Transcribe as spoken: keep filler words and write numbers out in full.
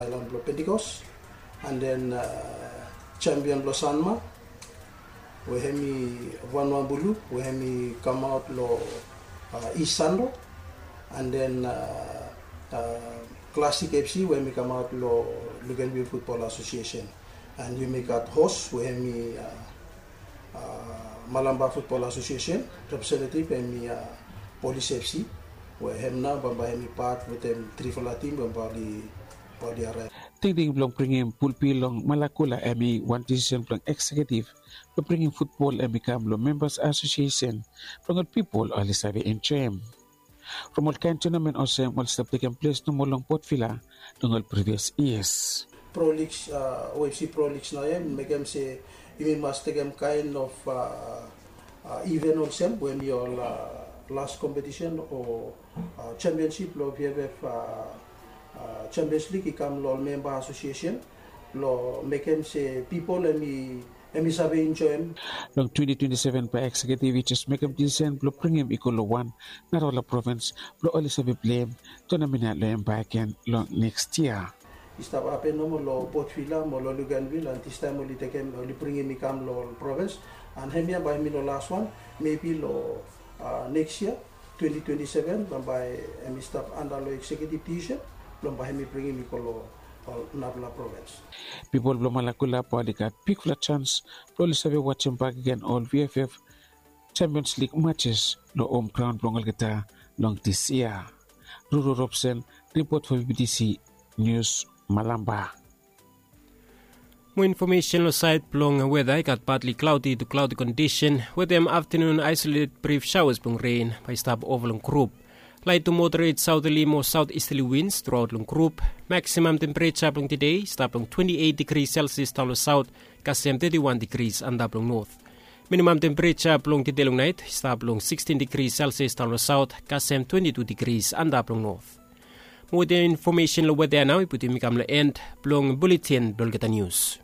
Island Blo Pentecost, and then uh, champion Blo Sanma. We have me Wanwambulu, we have me come out lo uh, East Sando, and then uh, uh, Classic F C, we have me come out lo Luganville Football Association, and we make out host, we have me uh, uh, Malamba Football Association representative, and me uh, Police F C. We have now, but we have me part with them Trifala team, but body body arrive. Tingting belum bringing pulpi long Malakula emi one decision belum executive, belum bringing football emi kam belum members association, belum people alih sabi in chem. From all kind tournament also will stop taking place no more long port villa dengan previous years. Pro Leagues, uh, O F C Pro Leagues na yan, make them say, you must take them kind of uh, uh, event also when we all uh, last competition or uh, championship lo V F F uh, uh, Champions League ikam lo member association lo make them say people and me and me sabi enjoy them. Long twenty twenty-seven pa executive just make them decent lo bring him ikolo one narola province lo only sabi blame tournament lo em back long next year. Stop happen no mo lo Port Vila mo lo Luganville and this time only take him only bring him ikam lo province and him by me lo last one maybe lo Uh, next year, twenty twenty-seven, by M staff under the executive teacher, by me bringing me to Nabla province. People belum malakula pada pick for a chance, probably sabi watching back again all V F F Champions League matches lo home ground belum kita long this year. Ruru Robson report for B B C News Malamba. More information on site plong weather got partly cloudy to cloudy condition with them afternoon isolated brief showers plong rain by stop over long group. Light to moderate southerly more southeasterly winds throughout long group. Maximum temperature plong today stop plong twenty-eight degrees Celsius down south, kasem thirty-one degrees and plong north. Minimum temperature plong today long night stop plong sixteen degrees Celsius down south, kasem twenty-two degrees and plong north. More information on weather now iputi mikam la end plong bulletin Dolgeta News.